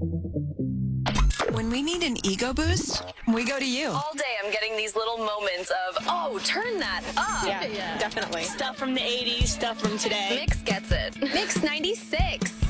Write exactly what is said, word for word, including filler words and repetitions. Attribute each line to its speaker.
Speaker 1: When we need an ego boost, we go to you.
Speaker 2: All day I'm getting these little moments of, oh, turn that up.
Speaker 3: Yeah, yeah, definitely.
Speaker 4: Stuff from the eighties, stuff from today.
Speaker 2: Mix gets it.
Speaker 5: Mix ninety-six.